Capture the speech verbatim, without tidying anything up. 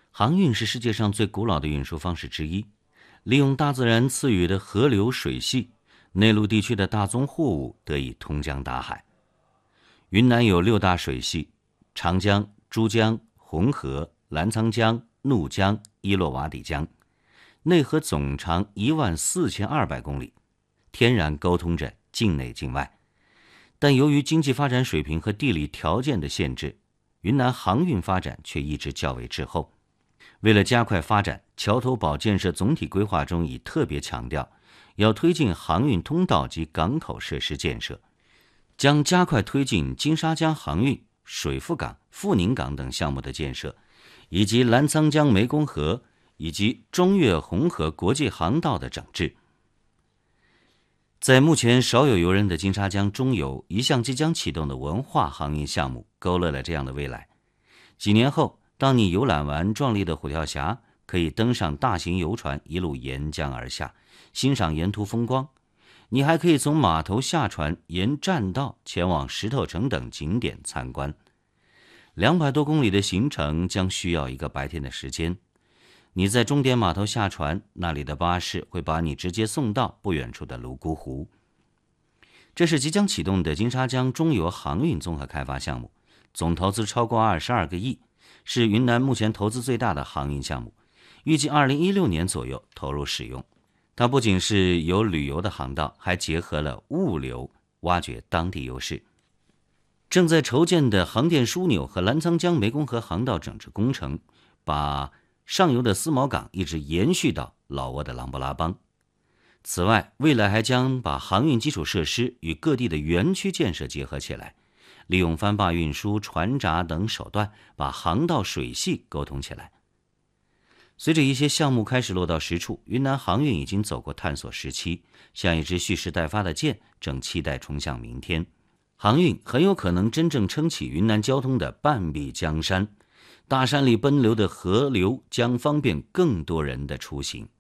航运是世界上最古老的运输方式之一，利用大自然赐予的河流水系，内陆地区的大宗货物得以通江达海。云南有六大水系：长江、珠江、红河、澜沧江、怒江、伊洛瓦底江，内河总长一万四千二百公里，天然沟通着境内境外。但由于经济发展水平和地理条件的限制，云南航运发展却一直较为滞后。为了加快发展，桥头堡建设总体规划中已特别强调，要推进航运通道及港口设施建设，将加快推进金沙江航运、水富港、富宁港等项目的建设，以及澜沧江湄公河以及中越红河国际航道的整治。在目前少有游人的金沙江中游，一项即将启动的文化航运项目勾勒了这样的未来。几年后，当你游览完壮丽的虎跳峡，可以登上大型游船一路沿江而下，欣赏沿途风光。你还可以从码头下船，沿栈道前往石头城等景点参观。两百多公里的行程将需要一个白天的时间。你在终点码头下船，那里的巴士会把你直接送到不远处的泸沽湖。这是即将启动的金沙江中游航运综合开发项目，总投资超过二十二个亿，是云南目前投资最大的航运项目，预计二零一六年左右投入使用。它不仅是有旅游的航道，还结合了物流，挖掘当地优势。正在筹建的航电枢纽和澜沧江湄公河航道整治工程，把上游的思茅港一直延续到老挝的琅勃拉邦。此外，未来还将把航运基础设施与各地的园区建设结合起来，利用帆坝运输、船闸等手段，把航道水系沟通起来。随着一些项目开始落到实处，云南航运已经走过探索时期，像一只蓄势待发的箭，正期待冲向明天。航运很有可能真正撑起云南交通的半壁江山，大山里奔流的河流将方便更多人的出行。